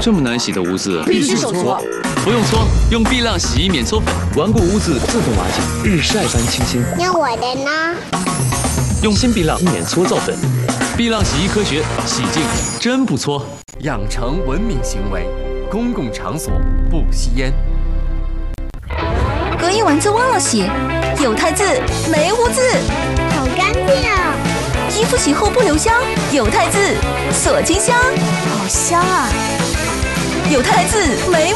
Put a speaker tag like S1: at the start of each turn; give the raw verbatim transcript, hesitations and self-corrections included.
S1: 这么难洗的污渍，
S2: 必须手搓。
S1: 不用搓，用碧浪洗衣免搓粉，顽固污渍自动瓦解，日晒般清新。
S3: 那我的呢？
S1: 用新碧浪免搓皂粉，碧浪洗衣科学，洗净真不搓。
S4: 养成文明行为，公共场所不吸烟。
S5: 隔音丸子忘了洗，有汰渍没污渍，
S3: 好干净啊！
S5: 衣服洗后不留香，有汰渍锁清香，好香啊！有汰渍没